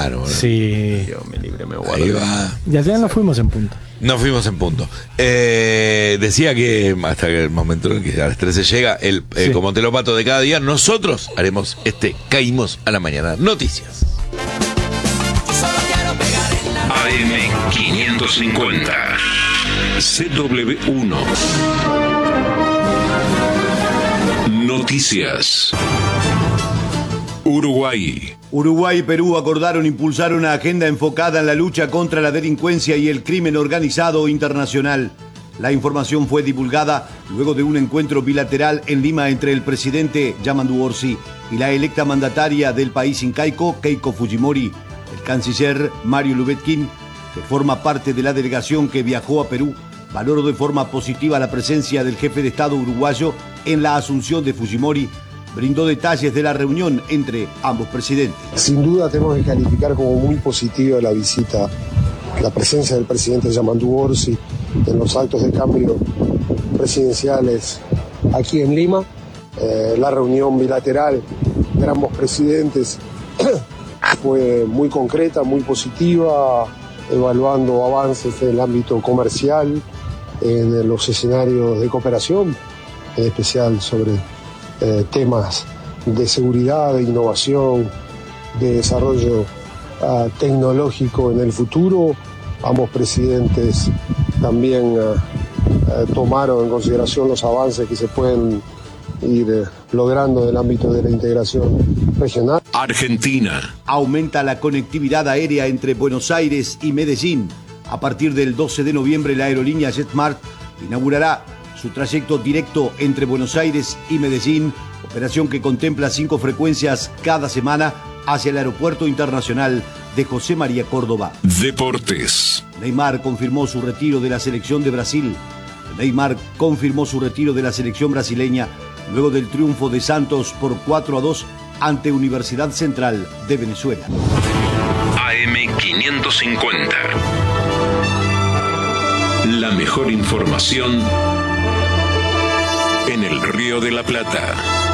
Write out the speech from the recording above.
Claro. Sí. Dios me libre, me Ahí guardo. va. Y al final nos fuimos en punto. Nos fuimos en punto. Decía que hasta el momento en que a las 13 llega el Sí. como telopato de cada día, nosotros haremos Caímos a la Mañana. Noticias. AM550 CW1 Noticias. Uruguay. Uruguay y Perú acordaron impulsar una agenda enfocada en la lucha contra la delincuencia y el crimen organizado internacional. La información fue divulgada luego de un encuentro bilateral en Lima entre el presidente Yamandu Orsi y la electa mandataria del país incaico, Keiko Fujimori. El canciller Mario Lubetkin, que forma parte de la delegación que viajó a Perú, valoró de forma positiva la presencia del jefe de Estado uruguayo en la asunción de Fujimori. Brindó detalles de la reunión entre ambos presidentes. Sin duda tenemos que calificar como muy positiva la visita, la presencia del presidente Yamandu Orsi en los actos de cambio presidenciales aquí en Lima. La reunión bilateral de ambos presidentes fue muy concreta, muy positiva, evaluando avances en el ámbito comercial, en los escenarios de cooperación, en especial sobre temas de seguridad, de innovación, de desarrollo tecnológico en el futuro. Ambos presidentes también tomaron en consideración los avances que se pueden ir logrando en el ámbito de la integración regional. Argentina. Aumenta la conectividad aérea entre Buenos Aires y Medellín. A partir del 12 de noviembre, la aerolínea JetSmart inaugurará su trayecto directo entre Buenos Aires y Medellín, operación que contempla 5 frecuencias cada semana hacia el Aeropuerto Internacional de José María Córdoba. Deportes. Neymar confirmó su retiro de la selección de Brasil. Neymar confirmó su retiro de la selección brasileña luego del triunfo de Santos por 4-2 ante Universidad Central de Venezuela. AM550. La mejor información en el Río de la Plata.